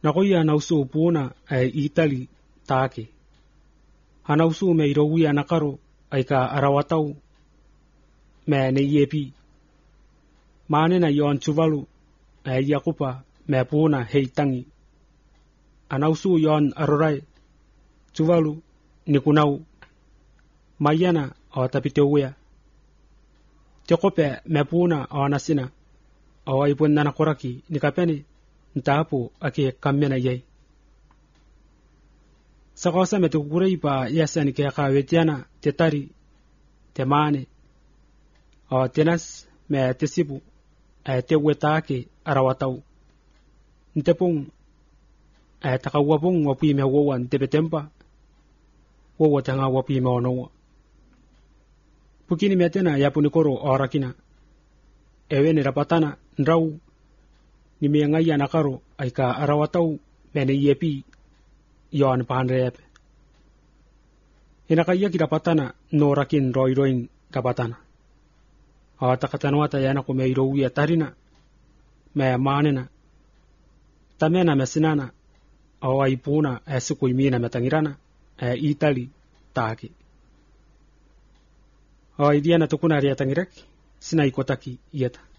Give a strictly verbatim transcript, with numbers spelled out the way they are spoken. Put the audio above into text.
Nagoya nausu puna e Itali take. Hanausu me irowi nakaro aika arawatau me ne yepi. Mane na yon chuvalu e yakupa me puna heitangi. Anausu yon arorai chuvalu nikunau mayana o tapitewea. Tekope me puna o nasina o ipun nana koraki nikapeni ntapo ake kamena yai. Sakosa me tukure pa yasani ke kawetiana tetari temane o tenas me tesibu e tewetake arawatau. Ntepung e takawapung wapi me wowan tepetempa wowa tanga wapi me onowa. Pukini metena yapunikoro orakina. Ewe ni rapatana nrau ni miangaya nakaro aika arawatau mene yepi yon panrepe. Inakaya kirapatana no rakin roiroin kapatana. Awatakatanwata yana kume irowi atarina me manena tamena mesinana awa ipuna esiku imina metangirana e Itali take. Awa idiana tukuna ria tangirek sina ikotaki yeta.